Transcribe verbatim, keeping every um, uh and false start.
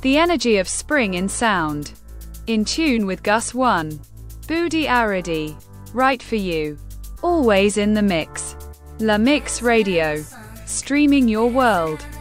The energy of spring in sound. In tune with Gus One. Budi Aridi. Right for you. Always in the mix. La Mix Radio. Streaming your world.